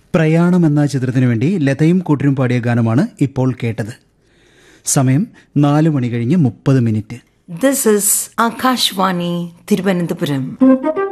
പ്രയാണം എന്ന ചിത്രത്തിനു വേണ്ടി ലതയും കൂട്ടരും പാടിയ ഗാനമാണ് ഇപ്പോൾ കേട്ടത്. സമയം 4:30 കഴിഞ്ഞ് 30 minute. This is Akashvani, Thiruvananthapuram.